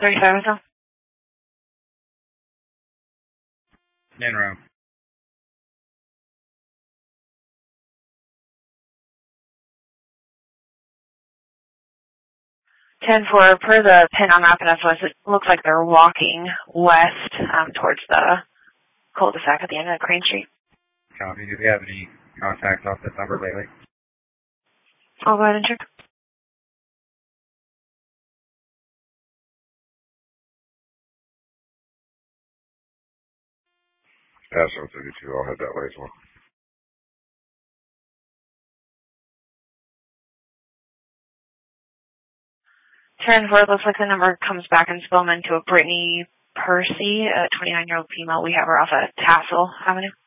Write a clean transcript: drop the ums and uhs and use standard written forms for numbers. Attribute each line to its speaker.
Speaker 1: 35 with them.
Speaker 2: In room.
Speaker 1: 10-4, per the pin on map and SOS, it looks like they're walking west towards the cul-de-sac at the end of Crane Street.
Speaker 2: Copy. Do we have any contacts off this number lately?
Speaker 1: I'll go ahead and check.
Speaker 3: Yeah, 732, I'll head that way as well.
Speaker 1: 10-4, looks like the number comes back in Spillman to a Brittany Percy, a 29-year-old female. We have her off at Tassel Avenue.